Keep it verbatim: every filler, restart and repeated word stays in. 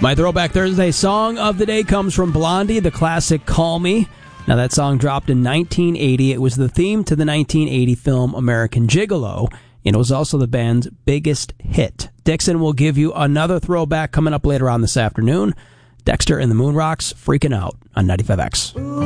My Throwback Thursday song of the day comes from Blondie, the classic Call Me. Now, that song dropped in nineteen eighty. It was the theme to the nineteen eighty film American Gigolo, and it was also the band's biggest hit. Dixon will give you another throwback coming up later on this afternoon. Dexter and the Moonrocks, Freaking Out on ninety-five X.